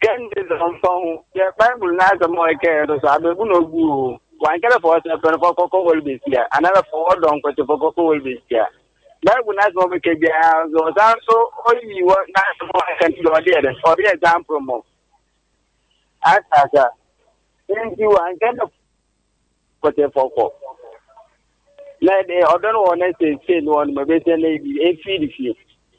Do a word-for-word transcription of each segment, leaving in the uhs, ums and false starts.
Can this on phone? Yeah, Bible not the more care. So I don't know. One kind of force and for Coco will be here. Another forward on for Coco will be here. Bible not going to be here. So only you work not more can do it. For the example more. As a thank you and kind of for the Coco. Let the other one say, say, one, my best lady, a feed you.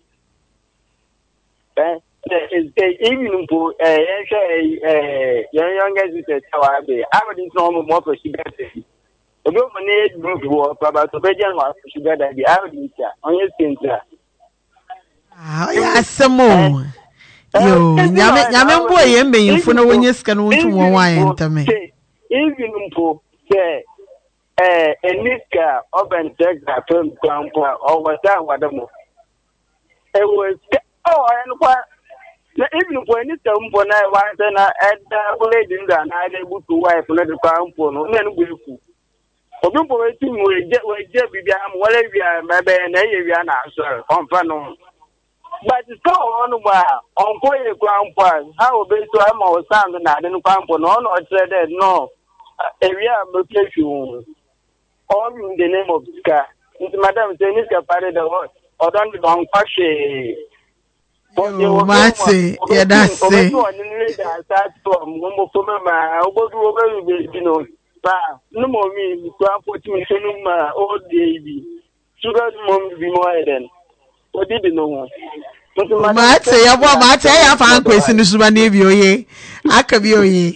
Even for a young as I would know more for sugar. A woman need to work about the Belgian one for sugar that the average on your center. Ah, yes, some more. Yo, Yaman boy, and being for no one yes can want to wine to me. Even for say a Niska open check that film grandpa or what that what the more. It was oh, and what. Even when it's a one and I lady and I able to wife let the crown for no men will fool. For people waiting will get where Jeffy am whatever you are, maybe an area answer on Fanon. But it's so on while on Quay Crown Park, how be to have more sound than I didn't come for no or said that no area location all in the name of Ska. It's Madame Zeniska parted the word or don't be on Pache. Yo, Matty, yeah, that's it. No more me, fourteen, old baby. Sugar mom be more than what did you know? Matty, I want Matty, I found question to Subanivio, I could be.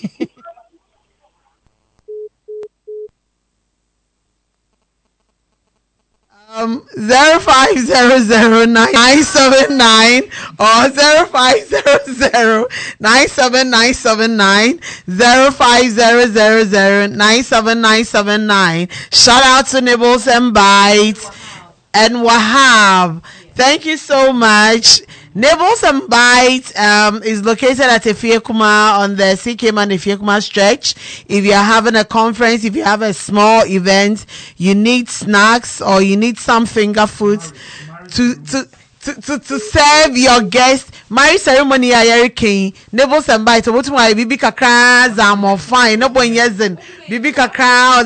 Um, zero five zero zero nine seven nine or zero five zero zero nine seven nine seven nine zero five zero zero zero nine seven nine seven nine. Shout out to Nibbles and Bites and Wahab. Thank you so much. Nibbles and Bites um, is located at Efiekuma on the C K Man Efiekuma stretch. If you're having a conference, if you have a small event, you need snacks or you need some finger foods to to to to, to serve your guests. Marriage ceremony ayari king. Nibbles and Bites. What my bibi kakra zamo fine. No boy yesin. Bibi kakra.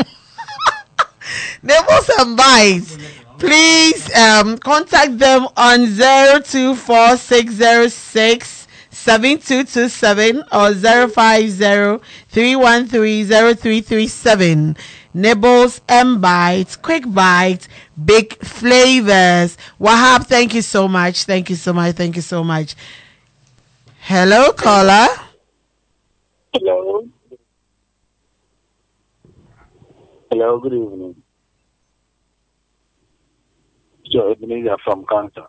Nibbles and Bites. Please um, contact them on zero two four six zero six seven two two seven or zero five zero three one three zero three three seven. Nibbles and Bites, quick bites, big flavors. Wahab, thank you so much. Thank you so much. Thank you so much. Hello, caller. Hello. Hello, good evening. So Ebenezer from Cancer.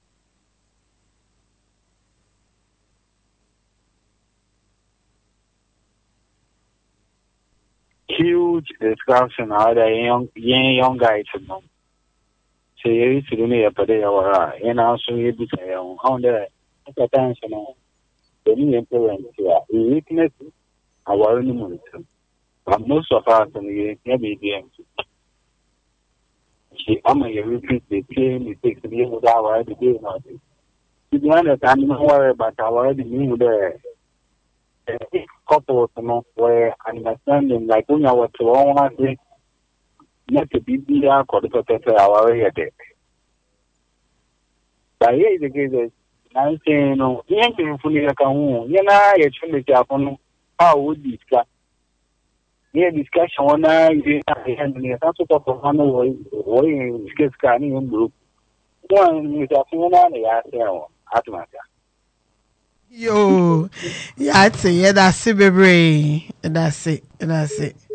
Huge discussion how the young young young guys know. So you used to do me a day or and also you be on the attention. The new parents here, weakness, our own. But most of us in the maybe I'm a repeat the same mistakes to be able to have already doing nothing. To be honest, I'm not worried about I already knew the couple of months where I'm understanding like when I was to one day, not to be there, because the I already did. But here is the case, I'm saying, you know, you ain't been fully like a woman, you know, you're trying to happen. How would you discuss? Yeah, discussion on that. You have to talk about one way discuss scanning in group. One is a few on Yo, yeah, that's it. Yeah, that's it, baby. That's it. That's it.